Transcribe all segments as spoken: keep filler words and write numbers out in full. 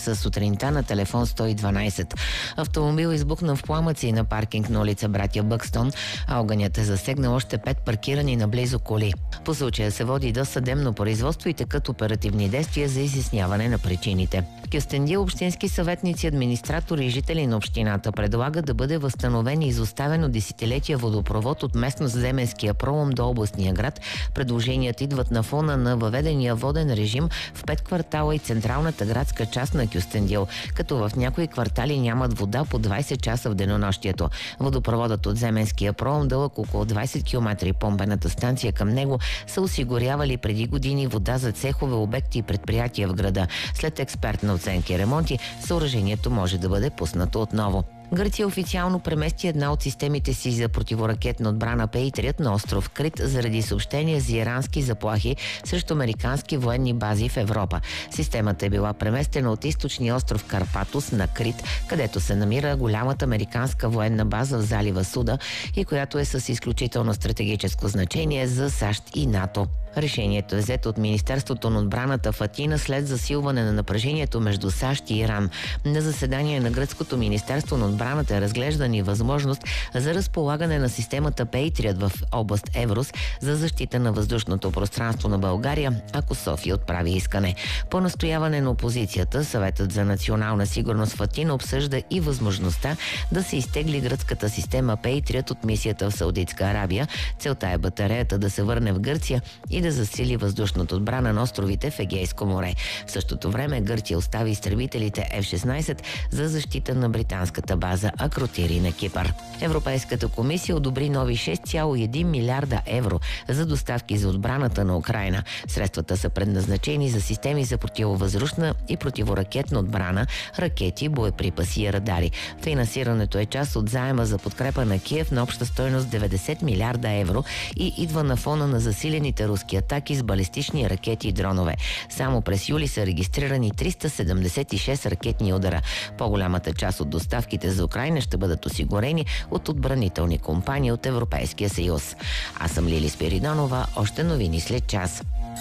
часа сутринта на телефон сто и дванайсет. Автомобил избухна в пламъци на паркинг на улица Братя Бъкстон, а огънят е засегнал още пет паркирани наблизо коли. По случая се води досъдебно производство и текат оперативни действия за изясняване на причините. В Кюстендил общински съветници, администратори и жители на общината предлагат да бъде възстановен и изоставен от десетилетия водопровод от местност Земенския пролом до областния град. Предложенията идват на фона на въведения воден режим в пет квартала и централната градска част на Кюстендил, като в някои квартали нямат вода по двайсет часа в денонощието. Водопроводът от Земенския пролом, дълъг около двайсет километра, и помпената станция към него са осигурявали преди години вода за цехове, обекти и предприятия в града. След експертна оценка и ремонти, съоръжението може да бъде пуснато отново. Гърция официално премести една от системите си за противоракетна отбрана Пейтриът на остров Крит заради съобщения за ирански заплахи срещу американски военни бази в Европа. Системата е била преместена от източния остров Карпатос на Крит, където се намира голямата американска военна база в залива Суда и която е с изключително стратегическо значение за САЩ и НАТО. Решението е взето от Министерството на отбраната в Атина след засилване на напрежението между САЩ и Иран. На заседание на гръцкото Министерство на отбраната е разглеждана и възможност за разполагане на системата Пейтрият в област Еврос за защита на въздушното пространство на България, ако София отправи искане. По настояване на опозицията, Съветът за национална сигурност в Атина обсъжда и възможността да се изтегли гръцката система Пейтрият от мисията в Саудитска Арабия. Целта е батареята да се върне в Гърция и да засили въздушната отбрана на островите в Егейско море. В същото време Гърция остави изтребителите Еф шестнайсет за защита на британската база Акротири на Кипър. Европейската комисия одобри нови шест цяло и един милиарда евро за доставки за отбраната на Украйна. Средствата са предназначени за системи за противовъздушна и противоракетна отбрана, ракети, боеприпаси и радари. Финансирането е част от заема за подкрепа на Киев на обща стойност деветдесет милиарда евро и идва на фона на засилените руски атаки с балистични ракети и дронове. Само през юли са регистрирани триста седемдесет и шест ракетни удара. По-голямата част от доставките за Украйна ще бъдат осигурени от отбранителни компании от Европейския съюз. Аз съм Лили Спиридонова. Още новини след час.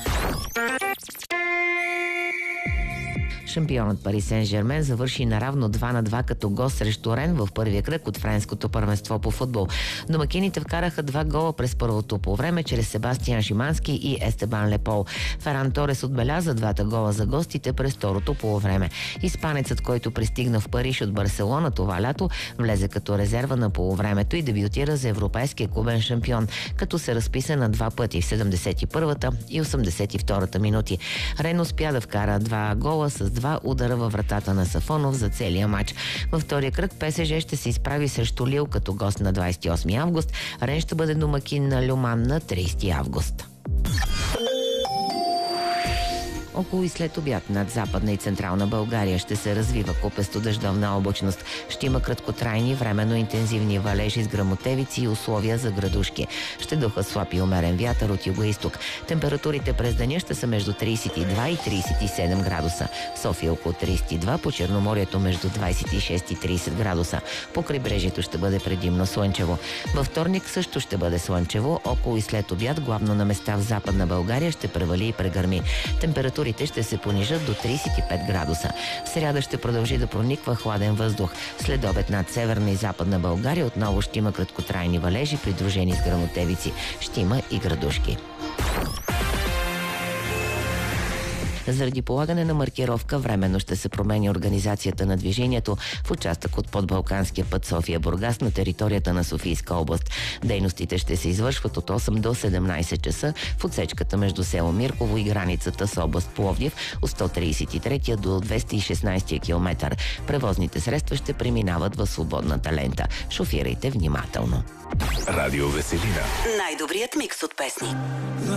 Шампионът Пари Сен-Жермен завърши наравно два на два като гост срещу Рен в първия кръг от френското първенство по футбол. Домакините вкараха два гола през първото по време чрез Себастиан Шимански и Естебан Лепол. Феран Торес отбеляза двата гола за гостите през второто по време. Испанецът, който пристигна в Париж от Барселона това лято, влезе като резерва на полувремето и дебютира за европейския клубен шампион, като се разписа на два пъти в седемдесет и първата и осемдесет и втората минути. Рен успя да вкара два гола с два удара във вратата на Сафонов за целия матч. Във втория кръг ПСЖ ще се изправи срещу Лил като гост на двайсет и осми август. Рен ще бъде домакин на Люман на трийсети август. Около и след обяд над Западна и Централна България ще се развива купесто дъждовна облачност. Ще има краткотрайни, временно интензивни валежи с гръмотевици и условия за градушки. Ще духа слаб и умерен вятър от югоизток. Температурите през деня ще са между трийсет и два и трийсет и седем градуса. В София около трийсет и два, по Черноморието между двайсет и шест и трийсет градуса. По крайбрежието ще бъде предимно слънчево. Във вторник също ще бъде слънчево. Около и след обяд, главно на места в Западна България, ще превали и прегърми. Температурите ще се понижат до трийсет и пет градуса. В сряда ще продължи да прониква хладен въздух. След обед над Северна и Западна България отново ще има краткотрайни валежи, придружени с гръмотевици. Ще има и градушки. Заради полагане на маркировка временно ще се променя организацията на движението в участък от подбалканския път София-Бургас на територията на Софийска област. Дейностите ще се извършват от осем до седемнайсет часа в отсечката между село Мирково и границата с област Пловдив от сто трийсет и трети до двеста и шестнайсети километър. Превозните средства ще преминават в свободната лента. Шофирайте внимателно. Радио Веселина. Най-добрият микс от песни.